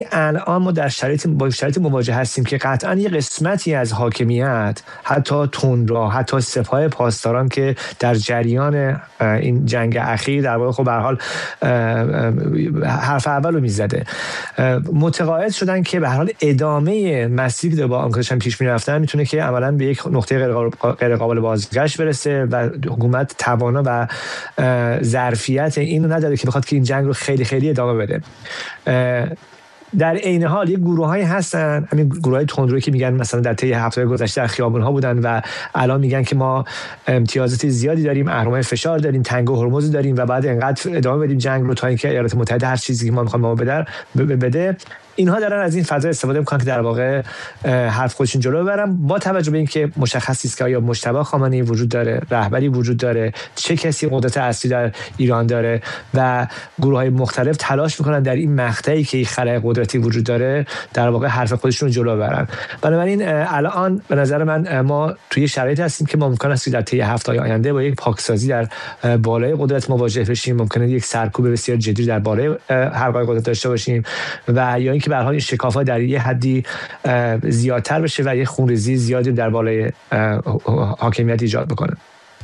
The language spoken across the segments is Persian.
الان ما در شرایط مواجه هستیم که قطعا یه قسمتی از حاکمیت، حتی تندرو، حتی سپاه پاسداران که در جریان این جنگ اخیر در واقع خب به هر حال حرف اولو میزده، متقاعد شدن که به هر حال ادامه مسیری که با آمریکا پیش میرفتن میتونه که عملاً به یک نقطه غیر قابل بازگشت برسه و حکومت توانا و ظرفیت اینو نداره که بخواد که این جنگ رو خیلی خیلی ادامه بده. در عین حال یک گروه‌هایی هستن، همین گروه‌های تندرویی که میگن مثلا در طی هفته‌های گذشته در خیابون‌ها بودن و الان میگن که ما امتیازات زیادی داریم، اهرم‌های فشار داریم، تنگ و هرمز داریم و بعد اینقدر ادامه بدیم جنگ رو تا اینکه ایالات متحده هر چیزی که ما می‌خوایم ما بده. اینها دارن از این فضا استفاده میکنن که در واقع حرف خودشون جلو ببرن، با توجه به اینکه مشخص است که آیا مجتبی خامنه‌ای وجود داره، رهبری وجود داره، چه کسی قدرت اصلی در ایران داره و گروه‌های مختلف تلاش میکنن در این مقطعی که این خلأ قدرتی وجود داره در واقع حرف خودشون رو جلو ببرن. بنابراین الان به نظر من ما توی شرایطی هستیم که ممکن است در طی هفته‌های آینده با یک پاکسازی در بالای قدرت مواجه بشیم، ممکنه یک سرکوب بسیار جدی در بالای حلقه‌های قدرت داشته باشیم و یا اینکه به هر حال این شکاف‌ها در یه حدی زیادتر بشه و یه خونریزی زیادی در بالای حاکمیت ایجاد بکنه.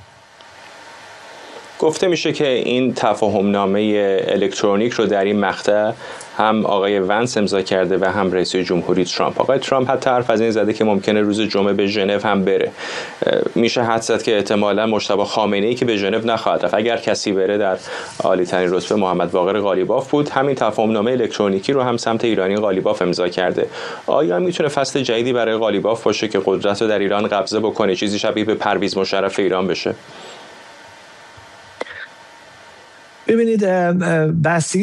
گفته میشه که این تفاهمنامه الکترونیک رو در این مقطع هم آقای ونس امضا کرده و هم رئیس جمهوری ترامپ. آقای ترامپ حتی حرف از این زده که ممکنه روز جمعه به ژنو هم بره. میشه حدس زد که احتمالاً مجتبی خامنه‌ای که به ژنو نخواهد رفت، اگر کسی بره در عالی ترین رتبه محمد باقر قالیباف بود. همین تفاهمنامه الکترونیکی رو هم سمت ایرانی قالیباف امضا کرده. آیا میتونه فصل جدیدی برای قالیباف باشه که قدرت رو در ایران قبضه بکنه، چیزی شبیه به پرویز مشرف ایران بشه؟ ببینید، بستگی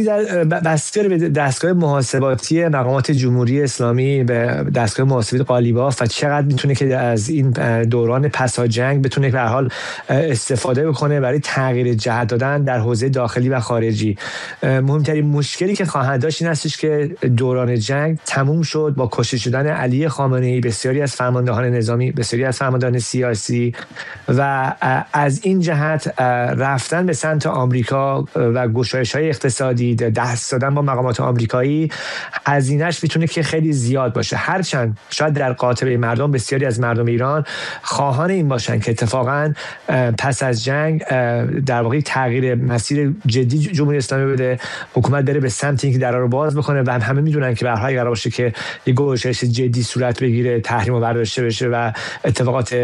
به دستگاه محاسباتی مقامات جمهوری اسلامی، به دستگاه محاسباتی قالیباف و چقدر میتونه که از این دوران پسا جنگ بتونه به هر حال استفاده بکنه برای تغییر جهت دادن در حوزه داخلی و خارجی. مهمترین مشکلی که خواهد داشت این هستش که دوران جنگ تموم شد با کشته شدن علی خامنه‌ای، بسیاری از فرماندهان نظامی، بسیاری از فرماندهان سیاسی و از این جهت رفتن به سمت آمریکا و گشایش‌های اقتصادی، دست دادن با مقامات آمریکایی، هزینه‌اش میتونه که خیلی زیاد باشه. هرچند شاید در قاطبه مردم، بسیاری از مردم ایران خواهان این باشن که اتفاقاً پس از جنگ در واقع تغییر مسیر جدی جمهوری اسلامی بده، حکومت بره به سمت اینکه درا رو باز بکنه و همه میدونن که به هر حال قرار باشه که یک گشایش جدی صورت بگیره، تحریم برداشته بشه و اتفاقات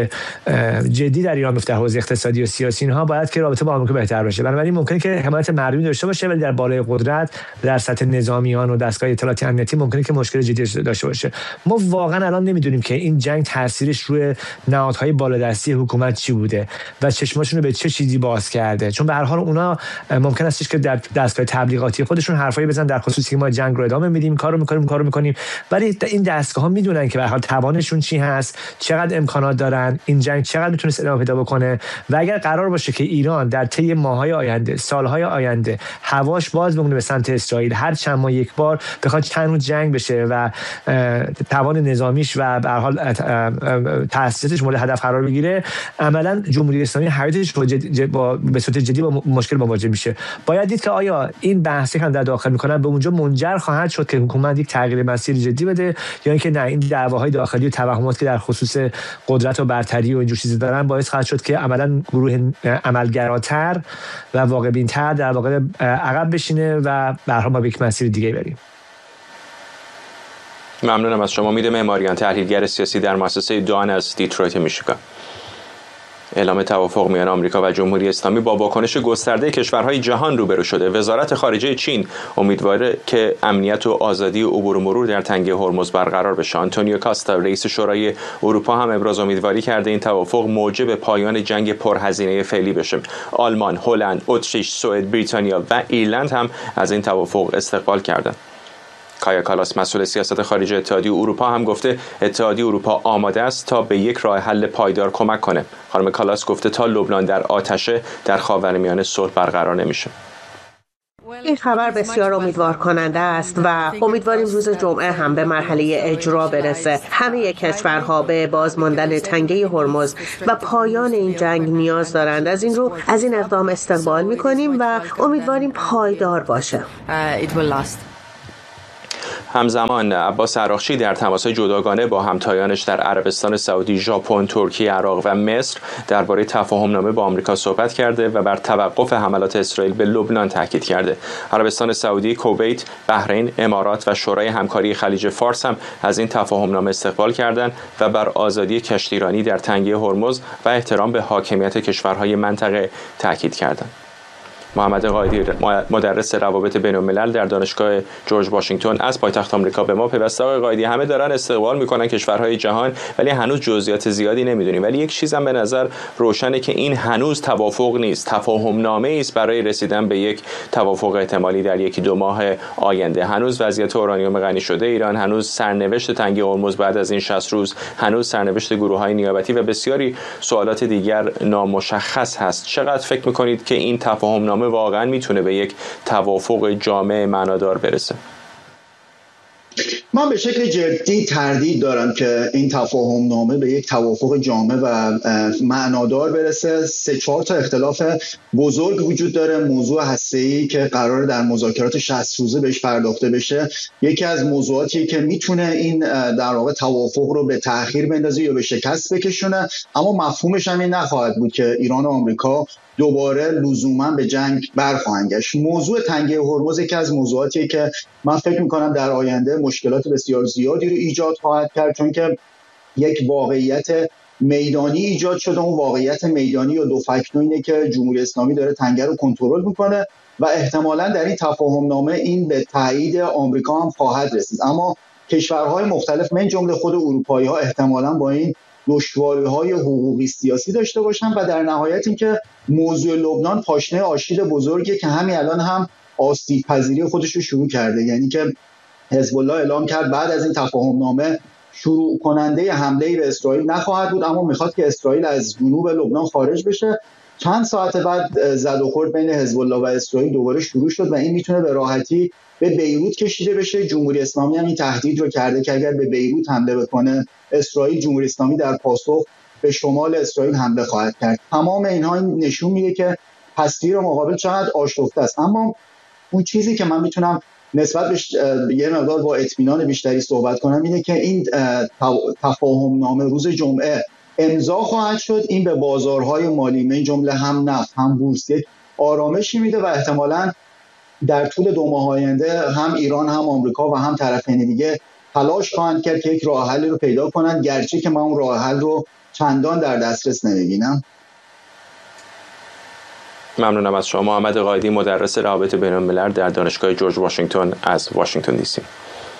جدی در ایران بیفته، حوزه اقتصادی و سیاسی، اینها باید که رابطه با آمریکا بهتر بشه. بنابراین ممکنه که حمایت مردمی داشته باشه ولی در بالای قدرت، در سطح نظامیان و دستگاه اطلاعاتی امنیتی ممکنه که مشکل جدی داشته باشه. ما واقعا الان نمیدونیم که این جنگ تاثیرش روی نهادهای بالادستی حکومت چی بوده و چشماشون رو به چه چیزی باز کرده، چون به هر حال اونا ممکن است که در دستگاه تبلیغاتی خودشون حرفایی بزنن در خصوص که ما جنگ رو ادامه میدیم، کارو میکنیم، ولی این دستگاه‌ها میدونن که به هر حال توانشون چی هست، چقدر امکانات دارن، این جنگ چقدر میتونه ادامه پیدا بکنه و اگر قرار باشه که ایران در طی ماه‌های آینده، سال‌های آینده هواش باز بمونه به سمت اسرائیل، هر چند ماه یک بار بخواد چند روز جنگ بشه و توان نظامیش و به هر حال تأسیساتش مورد هدف قرار بگیره، عملاً جمهوری اسلامی حیاتش به صورت جدی با مشکل مواجه میشه. باید دید که آیا این بحثی که در داخل میکنن به اونجا منجر خواهد شد که حکومت یک تغییر مسیر جدی بده یا اینکه نه، این دعواهای داخلی و توهمات که در خصوص قدرت و برتری و اینجور چیزا دارن باعث خواهد شد که عملاً گروه عملگراتر و واقع‌بین‌تر در واقع عقب بشینه و به هر حال ما به یک مسیر دیگه بریم. ممنونم از شما. امید معماریان، تحلیلگر سیاسی در مؤسسه دان از دیترویت میشیگان. اعلام توافق میان آمریکا و جمهوری اسلامی با واکنش گسترده کشورهای جهان روبرو شده. وزارت خارجه چین امیدواره که امنیت و آزادی عبور و مرور در تنگه هرمز برقرار بشه. آنتونیو کاستا، رئیس شورای اروپا، هم ابراز امیدواری کرده این توافق موجب پایان جنگ پرهزینه فعلی بشه. آلمان، هلند، اتریش، سوئد، بریتانیا و ایرلند هم از این توافق استقبال کردند. کایا کالاس، مسئول سیاست خارجی اتحادیه اروپا، هم گفته اتحادیه اروپا آماده است تا به یک راه حل پایدار کمک کنه. خانم کالاس گفته تا لبنان در آتشه، در خاورمیانه صلح برقرار نمیشه. این خبر بسیار امیدوار کننده است و امیدواریم روز جمعه هم به مرحله اجرا برسه. همه کشورها به بازماندن تنگه هرمز و پایان این جنگ نیاز دارند. از این رو از این اقدام استقبال می‌کنیم و امیدواریم پایدار باشه. همزمان عباس عراقچی در تماس جداگانه با همتایانش در عربستان سعودی، ژاپن، ترکیه، عراق و مصر درباره تفاهم‌نامه با آمریکا صحبت کرده و بر توقف حملات اسرائیل به لبنان تاکید کرده. عربستان سعودی، کویت، بحرین، امارات و شورای همکاری خلیج فارس هم از این تفاهم‌نامه استقبال کردند و بر آزادی کشتیرانی در تنگه هرمز و احترام به حاکمیت کشورهای منطقه تاکید کردند. محمد قائدی، مدرس روابط بین‌الملل در دانشگاه جورج واشنگتن از پایتخت آمریکا به ما پیوسته. آقای قائدی، همه دارن استقبال میکنن کشورهای جهان، ولی هنوز جزئیات زیادی نمیدونیم. ولی یک چیزم به نظر روشنه که این هنوز توافق نیست، تفاهم‌نامه است برای رسیدن به یک توافق احتمالی در یکی دو ماه آینده. هنوز وضعیت اورانیوم غنی شده ایران، هنوز سرنوشت تنگه هرمز بعد از این 60 روز، هنوز سرنوشت گروه‌های نیابتی و بسیاری سوالات دیگر نامشخص هست. چقدر فکر میکنید که این تفاهم‌نامه واقعا میتونه به یک توافق جامع معنادار برسه؟ من به شکل جدی تردید دارم که این تفاهم نامه به یک توافق جامع و معنادار برسه. 3-4 تا اختلاف بزرگ وجود داره. موضوع هسته‌ای که قراره در مذاکرات 60 روزه بهش پرداخته بشه، یکی از موضوعاتی که میتونه این در واقع توافق رو به تأخیر بندازه یا به شکست بکشونه، اما مفهومش هم این نخواهد بود که ایران و آمریکا دوباره لزوما به جنگ برخواهند گشت. موضوع تنگه هرمز یکی از موضوعاتیه که من فکر میکنم در آینده مشکلات بسیار زیادی رو ایجاد خواهد کرد، چون که یک واقعیت میدانی ایجاد شده. اون واقعیت میدانی یا دو فکتو اینه که جمهوری اسلامی داره تنگه رو کنترل میکنه و احتمالاً در این تفاهم نامه این به تایید آمریکا هم خواهد رسید. اما کشورهای مختلف من جمله خود اروپایی‌ها احتمالاً با این دشواری‌های حقوقی سیاسی داشته باشن و در نهایت اینکه موضوع لبنان پاشنه آشیل بزرگیه که همین الان هم آسیب پذیری خودش رو شروع کرده. یعنی که حزب الله اعلام کرد بعد از این تفاهم نامه شروع کننده حمله به اسرائیل نخواهد بود، اما میخواد که اسرائیل از جنوب لبنان خارج بشه. چند ساعت بعد زد و خورد بین حزب الله و اسرائیل دوباره شروع شد و این میتونه به راحتی به بیروت کشیده بشه. جمهوری اسلامی هم این تهدید رو کرده که اگر به بیروت حمله بکنه اسرائیل، جمهوری اسلامی در پاسخ به شمال اسرائیل حمله خواهد کرد. تمام اینها نشون میده که تصویر مقابل چقدر آشفته است. اما اون چیزی که من میتونم نسبت بهش یه مقدار با اطمینان بیشتری صحبت کنم اینه که این تفاهم نامه روز جمعه امضا خواهد شد. این به بازارهای مالی من جمله هم نفت هم بورس آرامشی میده و احتمالاً در طول 2 ماه آینده هم ایران هم آمریکا و هم طرفین دیگه تلاش خواهند کرد که یک راه حلی رو پیدا کنند، گرچه که من اون راه حل رو چندان در دسترس نمیبینم. ممنونم از شما. محمد قائدی، مدرس روابط بین‌الملل در دانشگاه جورج واشنگتن از واشنگتن دی سی.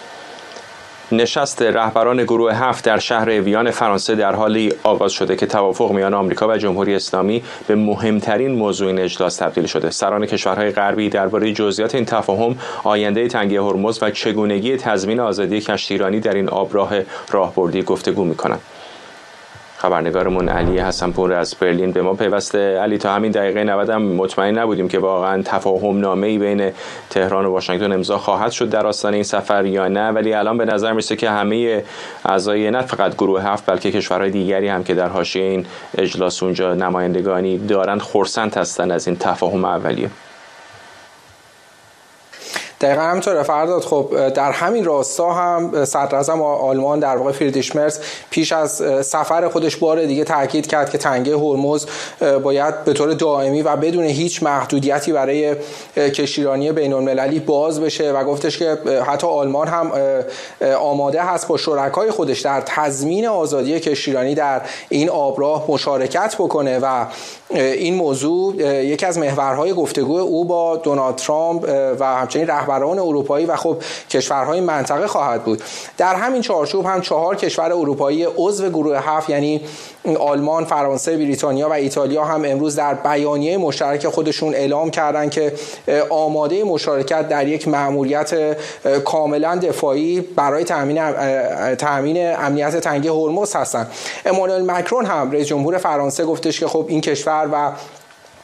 نشست رهبران گروه 7 در شهر ویان فرانسه در حالی آغاز شده که توافق میان آمریکا و جمهوری اسلامی به مهمترین موضوع این اجلاس تبدیل شده. سران کشورهای غربی درباره جزئیات این تفاهم، آینده تنگه هرمز و چگونگی تضمین آزادی کشتیرانی در این آبراه راهبردی گفتگو میکنند. خبرنگارمون علی حسن‌پور از برلین به ما پیوسته. علی، تا همین دقیقه 90 هم مطمئن نبودیم که واقعا تفاهم نامه‌ای بین تهران و واشنگتن امضا خواهد شد در آستانه این سفر یا نه، ولی الان به نظر میرسه که همه اعضای نه فقط گروه 7 بلکه کشورهای دیگری هم که در حاشیه این اجلاس اونجا نمایندگانی دارند خرسند هستند از این تفاهم اولیه. دقیقا همینطوره فرداد. خب در همین راستا هم صدراعظم آلمان در واقع فریدریش مرز پیش از سفر خودش بار دیگه تاکید کرد که تنگه هرمز باید به طور دائمی و بدون هیچ محدودیتی برای کشتیرانی بین‌المللی باز بشه و گفتش که حتی آلمان هم آماده هست با شرکای خودش در تضمین آزادی کشتیرانی در این آبراه مشارکت بکنه و این موضوع یکی از محورهای گفتگو او با دونالد ترامپ و همچنین رهبران اروپایی و خب کشورهای منطقه خواهد بود. در همین چارچوب هم 4 کشور اروپایی عضو گروه 7 یعنی آلمان، فرانسه، بریتانیا و ایتالیا هم امروز در بیانیه مشترک خودشون اعلام کردن که آماده مشارکت در یک مأموریت کاملا دفاعی برای تامین امنیت تنگه هرمز هستند. امانوئل مکرون هم رئیس جمهور فرانسه گفتش که خب این کشور و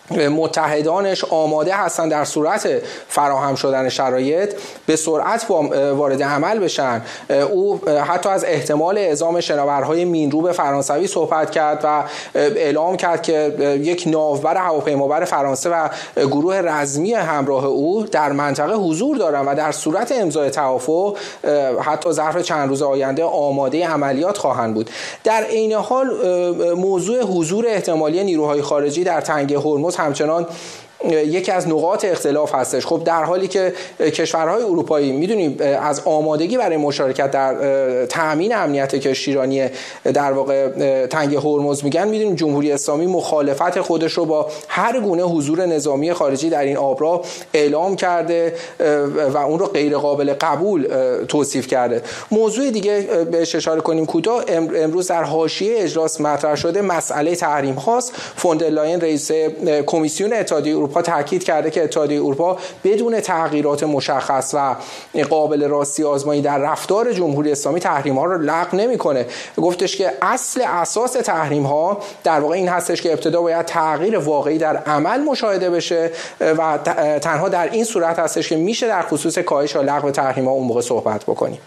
متحدانش آماده هستن در صورت فراهم شدن شرایط به سرعت وارد عمل بشن. او حتی از احتمال اعزام شناورهای مینروب فرانسوی صحبت کرد و اعلام کرد که یک ناوبر هواپیمابر فرانسه و گروه رزمی همراه او در منطقه حضور دارن و در صورت امضای توافق حتی ظرف چند روز آینده آماده عملیات خواهند بود. در عین حال موضوع حضور احتمالی نیروهای خارجی در تنگه هرمز همچنان یکی از نقاط اختلاف هستش. خب در حالی که کشورهای اروپایی میدونیم از آمادگی برای مشارکت در تأمین امنیت کشتیرانی در واقع تنگه هرمز میگن، میدونیم جمهوری اسلامی مخالفت خودش رو با هر گونه حضور نظامی خارجی در این آبراه اعلام کرده و اون رو غیر قابل قبول توصیف کرده. موضوع دیگه بهش اشاره کنیم کوتاه، امروز در حاشیه اجلاس مطرح شده مسئله تحریم هاست. فوندرلاین رئیس کمیسیون اتحادیه اروپا تاکید کرده که اتحادیه اروپا بدون تغییرات مشخص و قابل راستی آزمایی در رفتار جمهوری اسلامی تحریم ها رو لغو نمیکنه. گفتش که اصل اساس تحریم ها در واقع این هستش که ابتدا باید تغییر واقعی در عمل مشاهده بشه و تنها در این صورت هستش که میشه در خصوص کاهش یا لغو تحریم ها اون موقع صحبت بکنیم.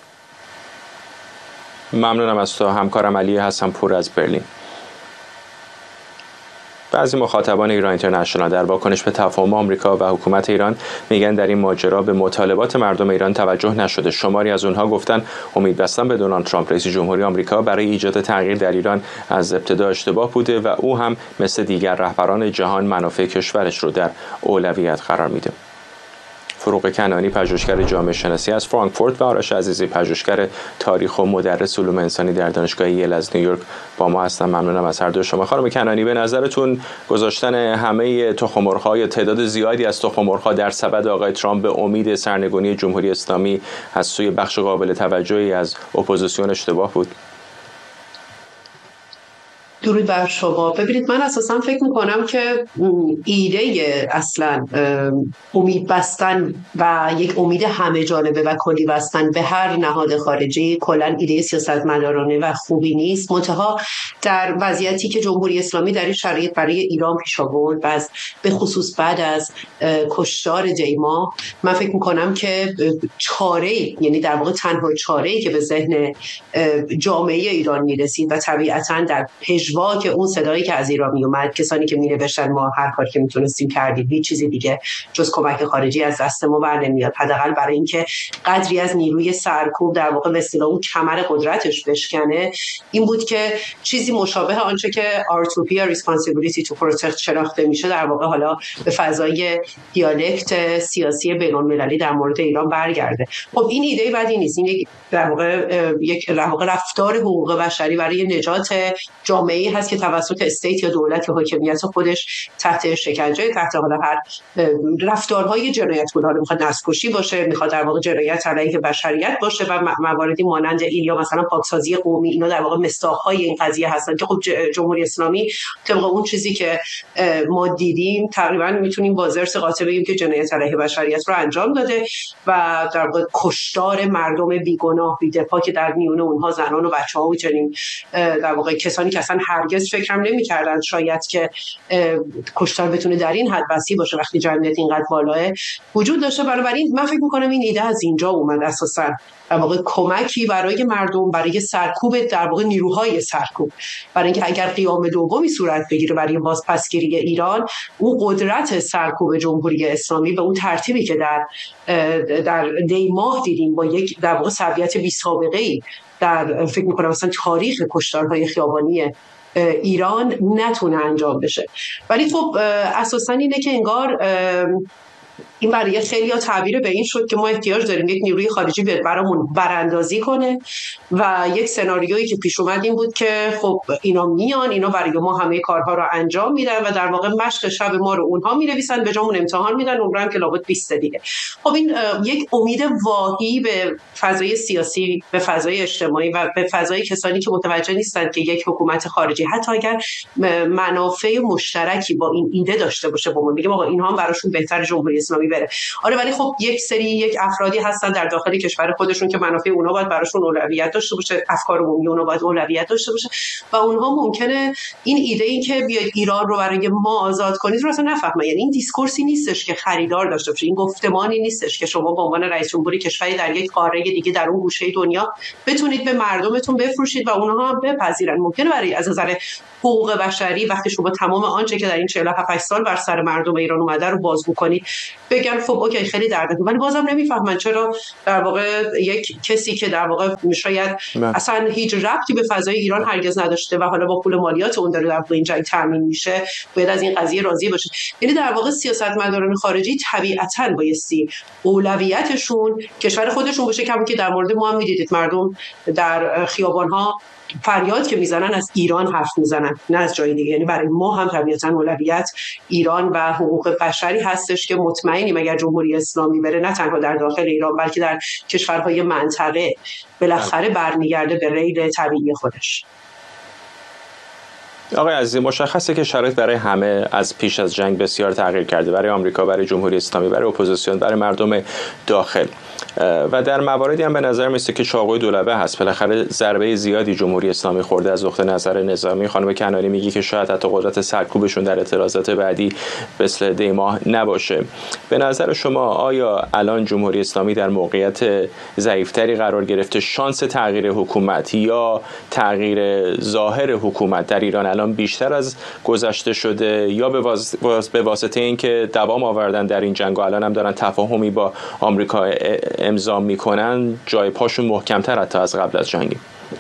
ممنونم از تو همکارم علی حسن پور از برلین. بعضی مخاطبان ایران اینترنشنال در واکنش به تفاهم آمریکا و حکومت ایران میگن در این ماجرا به مطالبات مردم ایران توجه نشده. شماری از اونها گفتن امید بستن به دونالد ترامپ رئیس جمهوری آمریکا برای ایجاد تغییر در ایران از ابتدا اشتباه بوده و او هم مثل دیگر رهبران جهان منافع کشورش رو در اولویت قرار میده. فروغ کنانی پژوهشگر جامعه شناسی از فرانکفورت و آرش عزیزی پژوهشگر تاریخ و مدرس علوم انسانی در دانشگاه ییل از نیویورک با ما هستن. ممنونم از هر دو شما. خانم کنانی، به نظرتون گذاشتن همه تخم‌مرغ‌ها یا تعداد زیادی از تخم‌مرغ‌ها در سبد آقای ترامپ به امید سرنگونی جمهوری اسلامی از سوی بخش قابل توجهی از اپوزیسیون اشتباه بود؟ درود بر شما. ببینید، من اساسا فکر میکنم که ایده اصلا امید بستن و یک امید همه جانبه و کلی بستن به هر نهاد خارجی کلا ایده سیاستمدارانه و خوبی نیست. منتها در وضعیتی که جمهوری اسلامی در این شرایط برای ایران پیش آورد و به خصوص بعد از کشتار دیما، من فکر میکنم که چاره، یعنی در واقع تنها چاره‌ای که به ذهن جامعه ایران میرسید و طبیعتاً در که اون صدایی که از ایران می اومد، کسانی که می نوشتن ما هر کاری که میتونستیم کردیم، هیچ چیزی دیگه جز کمک خارجی از دست ما بر نمیاد، حداقل برای اینکه قدری از نیروی سرکوب در واقع به اصطلاح اون کمر قدرتش بشکنه، این بود که چیزی مشابه آنچه که R2P یا Responsibility to Protect شناخته میشه در واقع حالا به فضای دیالکت سیاسی بین‌المللی در مورد ایران برگرده. خب این ایده بدی نیست، این در واقع یک رفتار حقوق بشری برای نجات جامعه هست که توسط استیت یا دولت یا حاکمیت خودش تحت شکنجه، تحت حالا هر رفتارهای جنایت‌گونه، میخواد نسل‌کشی باشه، میخواد در واقع جنایت علیه بشریت باشه و مواردی مانند این یا مثلا پاکسازی قومی، اینا در واقع مصداق‌های این قضیه هستن که خب جمهوری اسلامی طبق اون چیزی که ما دیدیم تقریبا میتونیم با زرس قاطع بگیم که جنایت علیه بشریت رو انجام داده و در واقع کشتار مردم بیگناه بی‌دفاع که در میون اونها زنان و بچه‌ها و چنین در واقع کسانی که اصلا هرگز فکرم نمی‌کردن شاید که کشتار بتونه در این حد وسیع باشه وقتی جمعیت اینقدر بالاه وجود داشته. بنابراین من فکر می‌کنم این ایده از اینجا اومد اساساً، در واقع کمکی برای مردم، برای سرکوب در واقع نیروهای سرکوب، برای اینکه اگر قیام دومی صورت بگیره برای بازپسگیری ایران، اون قدرت سرکوب جمهوری اسلامی به اون ترتیبی که در دی ماه دیدیم با یک در واقع سویت بی سابقه‌ای در فکر می‌کنم مثلا تاریخ کشتارهای خیابانی ایران نتونه انجام بشه. ولی خب اساساً اینه که انگار این برای خیلی‌ها تعبیر به این شد که ما احتیاج داریم یک نیروی خارجی برامون براندازی کنه و یک سناریویی که پیش اومد این بود که خب اینا میان، اینا برای ما همه کارها رو انجام میدن و در واقع مشق شب ما رو اونها مینویسن، به جامون امتحان میدن، عمرم که لابد 20 دیگه. خب این یک امید واهی به فضای سیاسی، به فضای اجتماعی و به فضای کسانی که متوجه نیستن که یک حکومت خارجی حتی اگر منافع مشترکی با این ایده داشته باشه، با ما میگه آقا اینها هم براشون بهتر جمهوری اسلامی بره. آره ولی خب یک افرادی هستن در داخل کشور خودشون که منافع اونها باید براشون اولویت داشته باشه، افکار عمومی اونها باید اولویت داشته باشه و اونها ممکنه این ایده این که بیاید ایران رو برای ما آزاد کنید رو اصلا نفهمن. یعنی این دیسکورسی نیستش که خریدار داشته باشه، این گفتمانی نیستش که شما به عنوان رئیس جمهوری کشوری در یک قاره دیگه در اون گوشه دنیا بتونید به مردمتون بفروشید و اونها هم بپذیرن. ممکنه برای از نظر حقوق بشری وقتی شما تمام آنچه که در این 47 سال بر سر مردم ایران اومده رو بازگو کنید بگن خب اوکی خیلی دردناکه، ولی بازم نمیفهمن چرا در واقع یک کسی که در واقع شاید اصلا هیچ ربطی به فضای ایران هرگز نداشته و حالا با پول مالیات اون داره در این جنگ تامین میشه باید از این قضیه راضی باشه. یعنی در واقع سیاستمداران خارجی طبیعتاً بایستی اولویتشون کشور خودشون باشه، کمی که در مورد ما هم میدیدید مردم در خیابان‌ها فریاد که میزنن از ایران حرف میزنن نه از جای دیگه. یعنی برای ما هم طبیعتاً اولویت ایران و حقوق بشری هستش که مطمئنیم اگر جمهوری اسلامی بره نه تنها در داخل ایران بلکه در کشورهای منطقه بالاخره برمیگرده به ریل طبیعی خودش. آقای عزیزی مشخصه که شرایط برای همه از پیش از جنگ بسیار تغییر کرده، برای آمریکا، برای جمهوری اسلامی، برای اپوزیسیون، برای مردم داخل و در مواردی هم به نظر میسه که چاقوی دولبه هست. بالاخره ضربه زیادی جمهوری اسلامی خورده از نقطه نظر نظامی. خانم کنعانی میگه که شاید حتی قدرت سرکوبشون در اعتراضات بعدی مثل دیماه نباشه. به نظر شما آیا الان جمهوری اسلامی در موقعیت ضعیفتری قرار گرفته؟ شانس تغییر حکومت یا تغییر ظاهر حکومت در ایران الان بیشتر از گذشته شده یا به واسطه اینکه دوام آوردن در این جنگ و الان هم دارن تفاهمی با آمریکا امضا میکنن جای پاشون محکمتر حتی از قبل از جنگی؟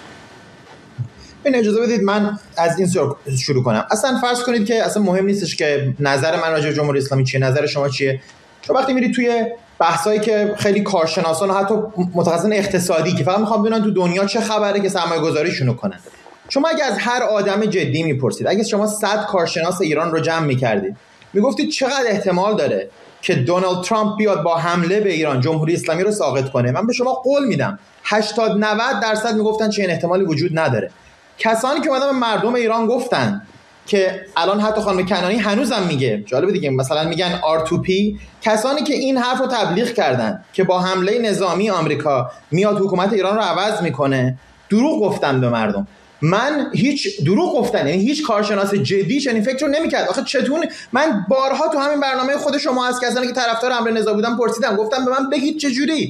این اجازه بدید من از این شروع کنم. اصلا فرض کنید که اصلا مهم نیستش که نظر من راجع به جمهوری اسلامی چیه، نظر شما چیه. چون وقتی میرید توی بحثایی که خیلی کارشناسان و حتی متخصصین اقتصادی که فقط میخوام بدونن تو دنیا چه خبره که سرمایه گذاریشونو کنن، شما اگه از هر آدم جدی میپرسید، اگه شما 100 کارشناس ایران رو جمع میکردید میگفتید چقدر احتمال داره که دونالد ترامپ بیاد با حمله به ایران جمهوری اسلامی رو ساقط کنه، من به شما قول میدم 80-90% میگفتن چنین احتمالی وجود نداره. کسانی که اومدن به مردم ایران گفتن که الان حتی خانم کنعانی هنوزم میگه، جالبه دیگه، مثلا میگن R2P، کسانی که این حرف رو تبلیغ کردن که با حمله نظامی آمریکا میاد حکومت ایران رو عوض میکنه، دروغ گفتن به مردم. من هیچ دروغ گفتن، یعنی هیچ کارشناس جدی چنین فکر رو نمی‌کرد. آخه چطور من بارها تو همین برنامه خود شما از کسانی که طرفدار امر نظامی بودن پرسیدم، گفتم به من بگید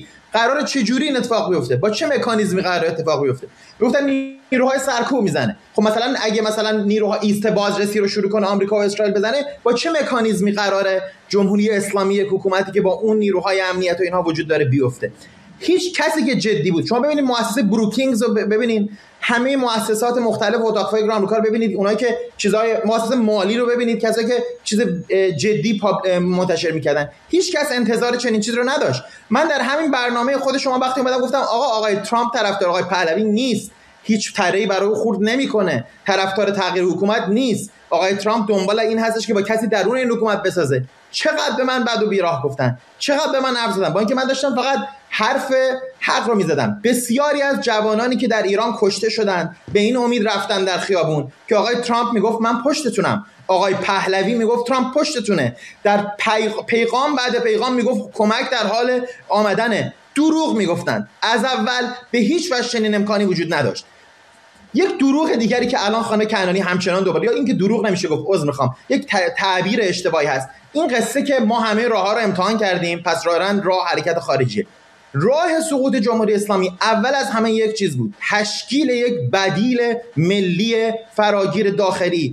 چه جوری این اتفاق بیفته، با چه مکانیزمی قرار اتفاق بیفته. گفتن نیروهای سرکوب میزنه. خب مثلا اگه مثلا نیروها ایست بازرسی رو شروع کنه آمریکا و اسرائیل بزنه، با چه مکانیزمی قراره جمهوری اسلامی حکومتی که با اون نیروهای امنیت و اینها وجود داره بیفته؟ هیچ کسی که جدی بود، شما ببینید مؤسسه بروکینگز رو ببینید، همه مؤسسات مختلف اتاق فکر آمریکا رو ببینید، اونایی که چیزای مؤسسه مالی رو ببینید، کسایی که چیز جدی منتشر میکردن، هیچ کس انتظار چنین چیز رو نداشت. من در همین برنامه خود شما وقتی اومدم گفتم آقای ترامپ طرفدار آقای پهلوی نیست، هیچ طرحی برای او خورد نمیکنه، طرفدار تغییر حکومت نیست، آقای ترامپ دنبال این هستش که با کسی درون این حکومت بسازه. چقدر به من بد و بیراه گفتن، چقدر به من حرف زدن، با اینکه من داشتم فقط حرف حق رو میزدم. بسیاری از جوانانی که در ایران کشته شدن به این امید رفتن در خیابون که آقای ترامپ میگفت من پشتتونم، آقای پهلوی میگفت ترامپ پشتتونه، در پیغام بعد پیغام میگفت کمک در حال آمدنه. دروغ میگفتن. از اول به هیچ وجه چنین امکانی وجود نداشت. یک دروغ دیگری که الان خانم کنعانی همچنان دوباره، یا این که دروغ نمیشه گفت، عذر میخوام، یک تعبیر اشتباهی هست، این قصه که ما همه راه‌ها رو امتحان کردیم پس راه حرکت خارجیه. راه سقوط جمهوری اسلامی اول از همه یک چیز بود، تشکیل یک بدیل ملی فراگیر داخلی.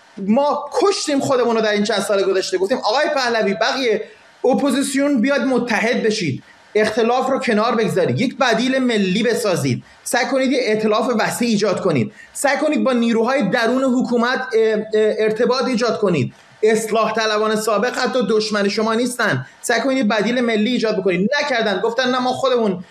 ما کشتیم خودمون رو در این چند سال گذشته، گفتیم آقای پهلوی بقیه اپوزیسیون بیاد متحد بشید، اختلاف رو کنار بگذارید، یک بدیل ملی بسازید، سعی کنید یه ائتلاف وسیع ایجاد کنید، سعی کنید با نیروهای درون حکومت ارتباط ایجاد کنید. اصلاح طلبان سابق حتی دشمن شما نیستن، سعی کنید بدیل ملی ایجاد بکنید. نکردن، گفتن نه ما خودمون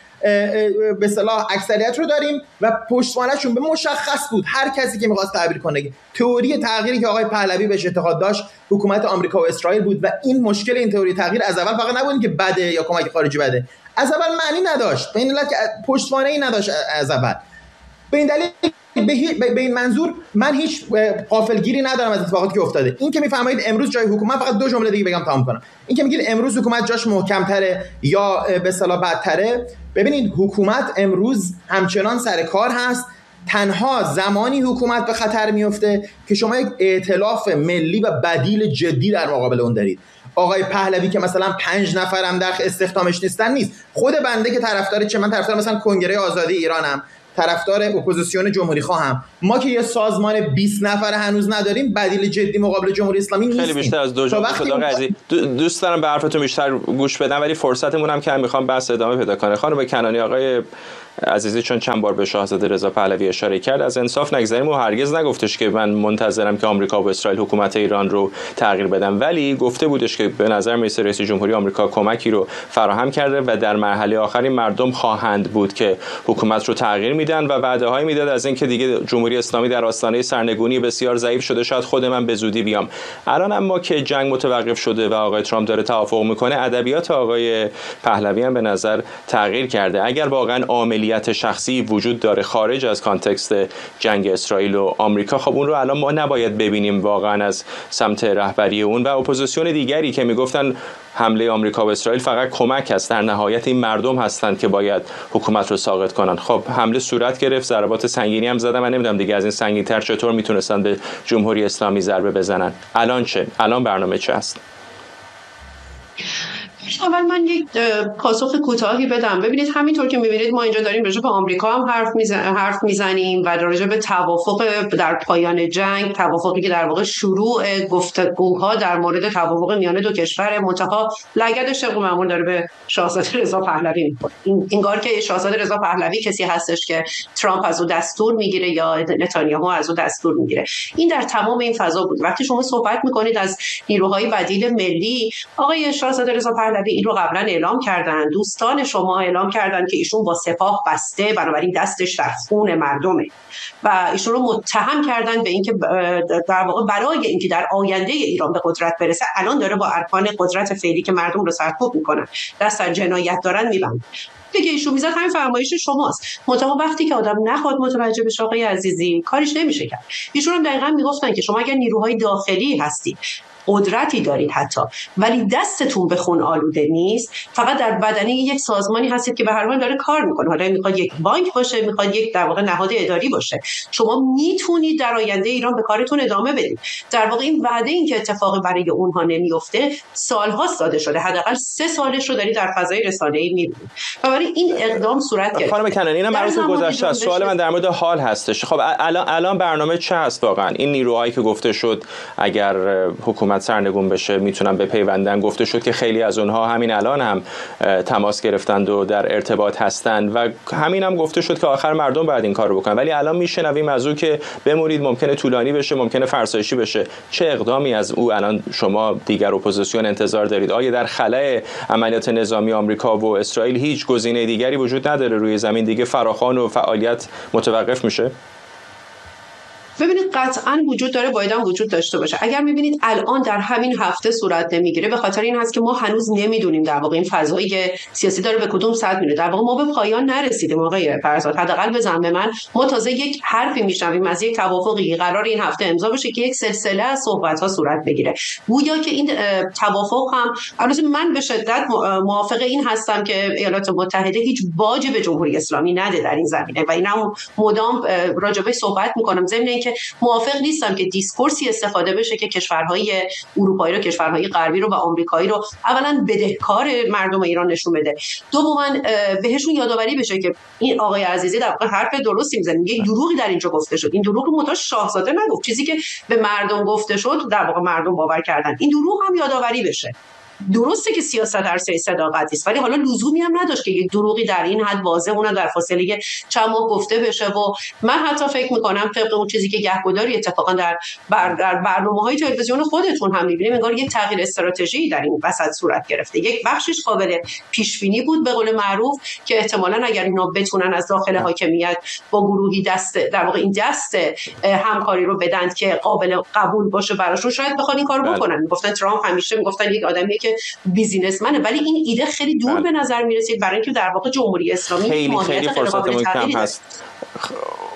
به اصطلاح اکثریت رو داریم و پشتوانه‌شون به مشخص بود. هر کسی که می‌خواست تعبیر کنه، تئوری تغییری که آقای پهلوی بهش اعتقاد داشت حکومت آمریکا و اسرائیل بود و این مشکل این تئوری تغییر از اول فقط نبود که بده یا کمک خارجی بده، از اول معنی نداشت، به این علت که پشتوانه‌ای نداشت از اول. به این دلیل به این منظور من هیچ غافلگیری ندارم از اتفاقاتی که افتاده. این که میفرمایید امروز جای حکومت، فقط دو جمله دیگه بگم تمام کنم. این که میگید امروز حکومت جاش محکم‌تره یا به اصطلاح بدتره، ببینید حکومت امروز همچنان سر کار هست. تنها زمانی حکومت به خطر میفته که شما یک ائتلاف ملی و بدیل جدی در مقابل اون دارید. آقای پهلوی که مثلا 5 نفرم در استخدامش نیست. خود بنده که من طرفدار مثلا کنگره آزادی ایرانم، طرفدار اپوزیسیون جمهوری خواهم، ما که یه سازمان 20 نفره هنوز نداریم، بدیل جدی مقابل جمهوری اسلامی نیستیم. خیلی بیشتر از دو جمله دوست دارم به حرفتون بیشتر گوش بدم، ولی فرصتمون هم که میخوام بحث ادامه پیدا کنه. خانم کنانی، آقای عزیزی چون چند بار به شاهزاده رضا پهلوی اشاره کرد، از انصاف نگذریم و هرگز نگفتش که من منتظرم که آمریکا و اسرائیل حکومت ایران رو تغییر بدن، ولی گفته بودش که به نظر میرسه رئیس جمهوری آمریکا کمکی رو فراهم کرده و در مرحله آخری مردم خواهند بود که حکومت رو تغییر میدن و وعده‌هایی میداد از اینکه دیگه جمهوری اسلامی در آستانه سرنگونی بسیار ضعیف شده، شاید خود من به زودی بیام. الان اما که جنگ متوقف شده و آقای ترامپ داره توافق میکنه، ادبیات آقای پهلوی هم به نظر تغییر کرده. اگر واقعا عملیات شخصی وجود داره خارج از کانتکست جنگ اسرائیل و آمریکا، خب اون رو الان ما نباید ببینیم واقعا از سمت رهبری اون و اپوزیسیون دیگری که میگفتن حمله آمریکا و اسرائیل فقط کمک است، در نهایت این مردم هستند که باید حکومت رو ساقط کنن. خب حمله صورت گرفت، ضربات سنگینی هم زدن، من نمیدونم دیگه از این سنگین‌تر چطور میتونستن به جمهوری اسلامی ضربه بزنن. الان چه؟ الان برنامه چه است؟ اول من یک پاسخ کوتاهی بدم. ببینید همینطور که میبینید ما اینجا داریم راجع به آمریکا هم حرف میزنیم و راجع به توافق در پایان جنگ، توافقی که در واقع شروع گفتگوها در مورد توافق میان دو کشور، منتها لگد طبق معمول داره به شاهزاده رضا پهلوی میخوره. انگار که شاهزاده رضا پهلوی کسی هستش که ترامپ از او دستور میگیره یا نتانیاهو از او دستور میگیره. این در تمام این فضا بود. وقتی شما صحبت میکنید از نیروهای بدیل ملی، آقای شاهزاده رضا پهلوی این رو قبلا اعلام کردن، دوستان شما اعلام کردن که ایشون با سپاه بسته، بنابراین دستش در خون مردمه و ایشون رو متهم کردن به اینکه در واقع برای اینکه در آینده ایران به قدرت برسه الان داره با ارکان قدرت فعلی که مردم رو سرکوب میکنن، دست در جنایت دارن میبند. دیگه ایشون میزد همین فرمایش شماست. منتها وقتی که آدم نخواد متوجه بشه آقای عزیزی کارش نمیشه کرد. ایشون هم دقیقاً میگفتن که شما اگر نیروهای داخلی هستید، قدرتی دارید حتی، ولی دستتون به خون آلوده نیست، فقط در بدنه یک سازمانی هستید که به هر حال داره کار میکنه، حالا میخواد یک بانک باشه، میخواد یک در واقع نهاد اداری باشه، شما میتونید در آینده ایران به کارتون ادامه بدید. در واقع این وعده این که اتفاقی برای اونها نمیفته سال‌هاست داده شده، حداقل 3 سالش رو دارید در فضای رسانه‌ای میبینید و برای این اقدام صورت گرفت. خانم کنانی، اینا مربوط به گذشته است. سوال من در مورد حال هستش. خب الان برنامه چه هست واقعا؟ این نیروهایی که گفته شد اگر حکومت سرنگون بشه میتونن به پیوندن، گفته شد که خیلی از اونها همین الان هم تماس گرفتند و در ارتباط هستند و همین هم گفته شد که آخر مردم باید این کارو بکنن، ولی الان میشنویم از او که بمورید ممکنه طولانی بشه، ممکنه فرسایشی بشه. چه اقدامی از او الان شما دیگر اپوزیسیون انتظار دارید؟ آیا در خلأ عملیات نظامی آمریکا و اسرائیل هیچ گزینه دیگری وجود نداره؟ روی زمین دیگه فراخوان و فعالیت متوقف میشه؟ ببینید قطعاً وجود داره، باید هم وجود داشته باشه. اگر میبینید الان در همین هفته صورت نمیگیره، به خاطر این هست که ما هنوز نمیدونیم در واقع این فضای سیاسی داره به کدوم سمت میره. در واقع ما به پایان نرسیدیم آقای فرزاد، حداقل به زعم من ما تازه یک حرفی میشنویم از یک توافقی قرار این هفته امضا بشه که یک سلسله از صحبت‌ها صورت بگیره. گویا که این توافق هم، البته من به شدت موافق این هستم که ایالات متحده هیچ باجی به جمهوری اسلامی نده در این زمینه و اینا مدام راجبش صحبت میکنم، ضمن اینکه موافق نیستم که دیسکورسی استفاده بشه که کشورهای اروپایی رو، کشورهای غربی رو و آمریکایی رو اولا بدهکار مردم ایران نشون بده، دوما بهشون یادآوری بشه که این آقای عزیزی در واقع حرف درستی میزنه، یک دروغی در اینجا گفته شد. این دروغ رو متأ شاهزاده نگفت، چیزی که به مردم گفته شد در واقع مردم باور کردن. این دروغ هم یادآوری بشه. درسته که سیاست عرصه صداقت است، ولی حالا لزومی هم نداشت که یک دروغی در این حد واضح اون در فاصله چند ماه گفته بشه. و من حتی فکر می‌کنم طبق اون چیزی که گهگداری اتفاقا در برنامه‌های تلویزیون خودتون هم می‌بینیم، انگار یک تغییر استراتژی در این وسط صورت گرفته. یک بخشش قابل پیش بینی بود به قول معروف که احتمالاً اگر اینا بتونن از داخل حاکمیت با گروهی دست در واقع این دست همکاری رو بدن که قابل قبول باشه براشون، شاید بخوان این کارو بکنن. میگفتن ترامپ همیشه میگفتن یک آدمی که بیزینسمنه، ولی این ایده خیلی دور به نظر میرسید برای اینکه در واقع جمهوری اسلامی خیلی فرصتمون کم هست.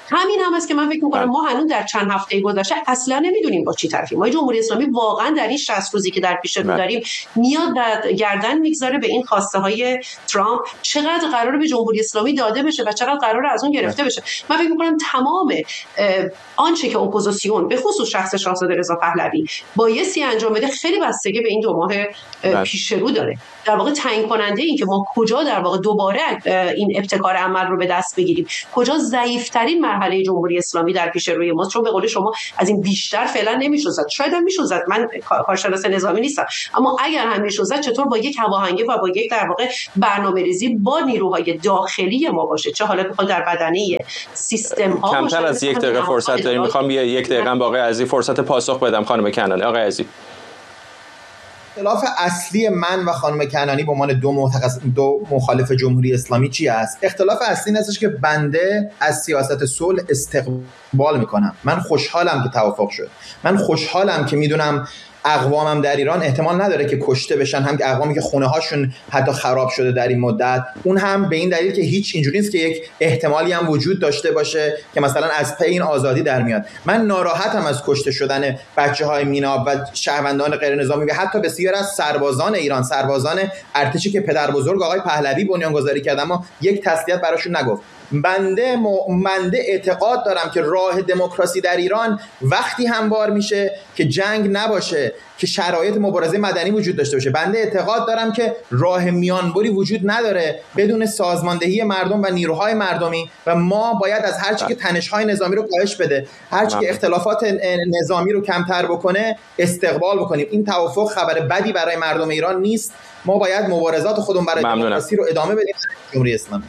همین هم است که من فکر می‌کنم ما هنوز در چند هفته گذشته اصلا نمیدونیم با چی طرفیم. ما جمهوری اسلامی واقعا در این 60 روزی که در پیش رو داریم میاد و گردن میگذاره به این خواسته های ترامپ، چقدر قراره به جمهوری اسلامی داده بشه و چقدر قراره از اون گرفته بشه. من فکر می‌کنم تمام آنچه که اپوزیسیون به خصوص شخص شاهزاده رضا پهلوی بایستی انجام بده خیلی بستگی به این 2 ماه پیش رو داره. در واقع تعیین کننده این که ما کجا در واقع دوباره این ابتکار عمل رو به دست بگیریم، کجا ضعیف‌ترین مرحله جمهوری اسلامی در پیش روی ماست، چون به قول شما از این بیشتر فعلا نمیشه زد. شاید هم میشه زد، من کارشناس نظامی نیستم، اما اگر هم میشه زد چطور با یک هماهنگی و با یک در واقع برنامه‌ریزی با نیروهای داخلی ما باشه، چه حالا بخواد در بدنه سیستم ها باشه. کمتر از یک دقیقه فرصت داریم، میخوام یک دقیقه با آقای عزیزی فرصت پاسخ بدم. خانم کنانی، آقای عزیزی. اختلاف اصلی من و خانم کنانی به عنوان دو مخالف جمهوری اسلامی چی است؟ اختلاف اصلی این هستش که بنده از سیاست صلح استقبال میکنم. من خوشحالم که توافق شد. من خوشحالم که میدونم اقوامم در ایران احتمال نداره که کشته بشن، هم که اقوامی که خونه هاشون حتی خراب شده در این مدت، اون هم به این دلیل که هیچ اینجوری نیست که یک احتمالی هم وجود داشته باشه که مثلا از پی این آزادی در میاد. من ناراحتم از کشته شدن بچه‌های میناب و شهروندان غیر نظامی و حتی بسیار از سربازان ایران، سربازان ارتشی که پدر بزرگ آقای پهلوی بنیانگذاری کرد اما یک تسلیت براشون نگفت. بنده اعتقاد دارم که راه دموکراسی در ایران وقتی هموار میشه که جنگ نباشه، که شرایط مبارزه مدنی وجود داشته باشه. بنده اعتقاد دارم که راه میانبری وجود نداره بدون سازماندهی مردم و نیروهای مردمی و ما باید از هر چی که تنش‌های نظامی رو کاهش بده، هر چی که اختلافات نظامی رو کمتر بکنه استقبال بکنیم. این توافق خبر بدی برای مردم ایران نیست. ما باید مبارزات خودمون برای دموکراسی رو ادامه بدیم. جمهوری اسلامی.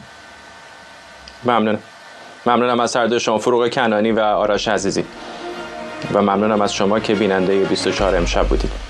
ممنونم از هر دو شما، فروغ کنانی و آرش عزیزی، و ممنونم از شما که بیننده 24 امشب بودید.